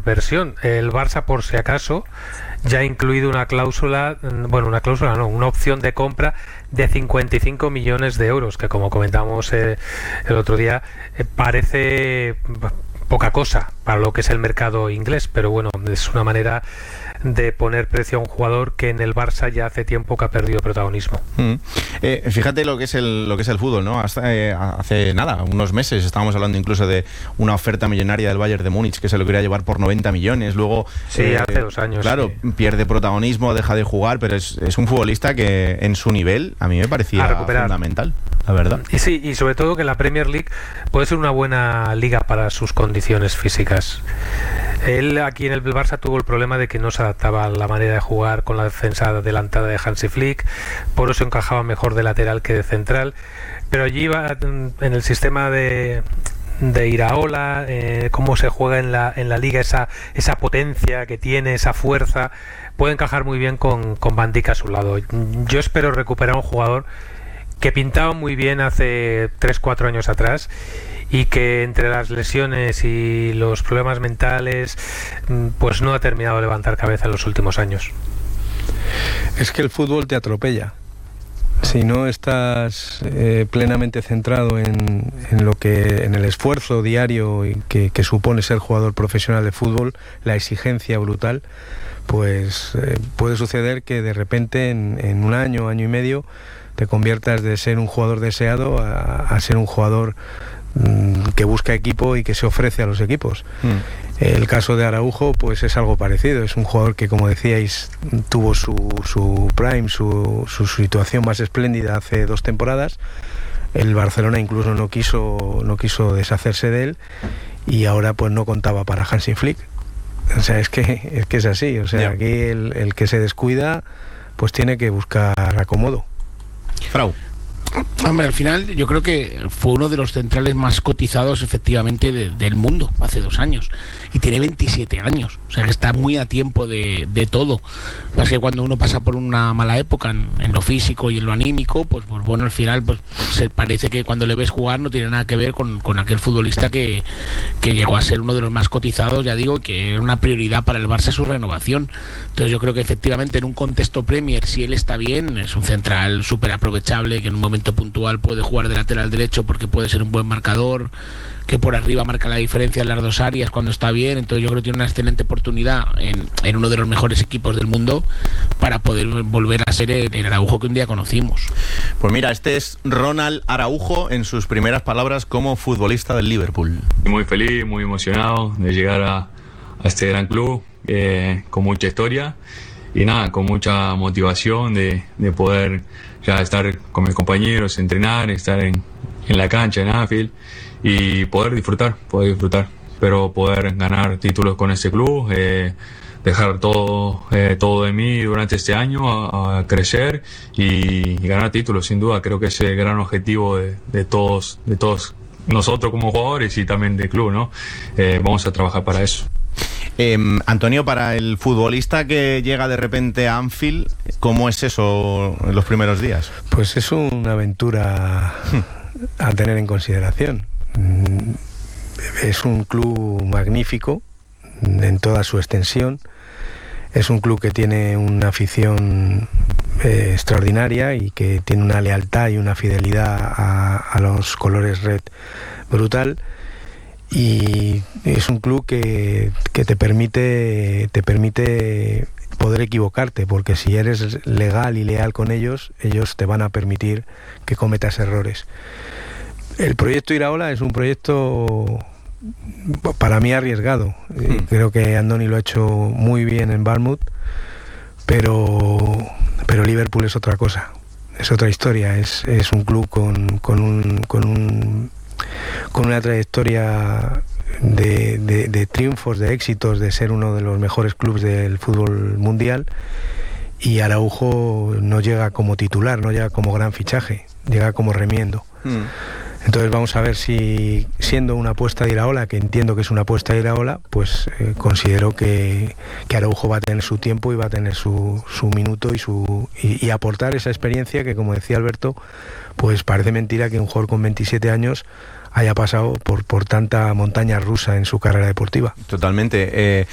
versión. El Barça, por si acaso, ya ha incluido una cláusula, una opción de compra de 55 millones de euros, que como comentamos el otro día, parece poca cosa para lo que es el mercado inglés, pero bueno, es una manera de poner precio a un jugador que en el Barça ya hace tiempo que ha perdido protagonismo. Fíjate lo que es el fútbol, ¿no? Hace nada, unos meses, estábamos hablando incluso de una oferta millonaria del Bayern de Múnich que se lo quería llevar por 90 millones. Luego, hace 2 años. Claro, sí. Pierde protagonismo, deja de jugar, pero es un futbolista que en su nivel a mí me parecía fundamental, la verdad. Y sí, y sobre todo que la Premier League puede ser una buena liga para sus condiciones físicas. Él aquí en el Barça tuvo el problema de que no se adaptaba a la manera de jugar con la defensa adelantada de Hansi Flick, por eso encajaba mejor de lateral que de central, pero allí iba en el sistema de Iraola, cómo se juega en la liga, esa potencia que tiene, esa fuerza, puede encajar muy bien con Van Dijk a su lado. Yo espero recuperar un jugador que pintaba muy bien hace 3-4 años atrás y que entre las lesiones y los problemas mentales pues no ha terminado de levantar cabeza en los últimos años. Es que el fútbol te atropella. Si no estás plenamente centrado en el esfuerzo diario y que supone ser jugador profesional de fútbol, la exigencia brutal, pues puede suceder que de repente en un año y medio te conviertas de ser un jugador deseado a ser un jugador que busca equipo y que se ofrece a los equipos. El caso de Araujo pues es algo parecido. Es un jugador que, como decíais, tuvo su prime, su situación más espléndida hace 2 temporadas. El Barcelona incluso no quiso deshacerse de él y ahora pues no contaba para Hansi Flick. O sea, es que es así. O sea, aquí el que se descuida pues tiene que buscar acomodo. Frau. Hombre, al final yo creo que fue uno de los centrales más cotizados efectivamente del mundo hace 2 años y tiene 27 años, o sea que está muy a tiempo de todo. Pasa que cuando uno pasa por una mala época en lo físico y en lo anímico, pues bueno, al final pues se parece que cuando le ves jugar no tiene nada que ver con aquel futbolista que llegó a ser uno de los más cotizados, ya digo, que era una prioridad para el Barça su renovación. Entonces yo creo que efectivamente en un contexto Premier, si él está bien, es un central súper aprovechable, que en un momento puntual puede jugar de lateral derecho porque puede ser un buen marcador, que por arriba marca la diferencia en las 2 áreas cuando está bien. Entonces yo creo que tiene una excelente oportunidad en uno de los mejores equipos del mundo para poder volver a ser el Araujo que un día conocimos. Pues mira, este es Ronald Araujo en sus primeras palabras como futbolista del Liverpool. Muy feliz, muy emocionado de llegar a este gran club con mucha historia y nada, con mucha motivación de poder ya estar con mis compañeros, entrenar, estar en la cancha en Anfield y poder disfrutar, pero poder ganar títulos con este club, dejar todo de mí durante este año a crecer y ganar títulos, sin duda. Creo que ese es el gran objetivo de todos nosotros como jugadores y también del club, ¿no? Vamos a trabajar para eso. Antonio, para el futbolista que llega de repente a Anfield, ¿cómo es eso en los primeros días? Pues es una aventura a tener en consideración. Es un club magnífico en toda su extensión. Es un club que tiene una afición extraordinaria y que tiene una lealtad y una fidelidad a los colores red brutal. Y es un club que te permite poder equivocarte, porque si eres legal y leal con ellos te van a permitir que cometas errores. El proyecto Iraola es un proyecto para mí arriesgado. Creo que Andoni lo ha hecho muy bien en Bournemouth, pero Liverpool es otra cosa, es otra historia. Es un club con una trayectoria de triunfos, de éxitos, de ser uno de los mejores clubes del fútbol mundial, y Araujo no llega como titular, no llega como gran fichaje, llega como remiendo. Entonces vamos a ver si, siendo una apuesta de Iraola, que entiendo que es una apuesta de Iraola, pues considero que Araujo va a tener su tiempo y va a tener su minuto y aportar esa experiencia que, como decía Alberto, pues parece mentira que un jugador con 27 años haya pasado por tanta montaña rusa en su carrera deportiva. Totalmente.